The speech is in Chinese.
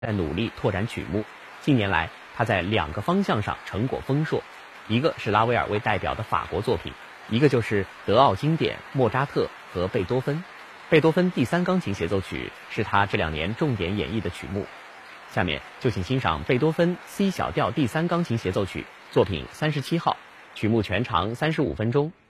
在努力拓展曲目。近年来，他在2个方向上成果丰硕，一个是拉威尔为代表的法国作品，一个就是德奥经典莫扎特和贝多芬。贝多芬第3钢琴协奏曲是他这2年重点演绎的曲目。下面就请欣赏贝多芬 C 小调第3钢琴协奏曲作品37号，曲目全长35分钟。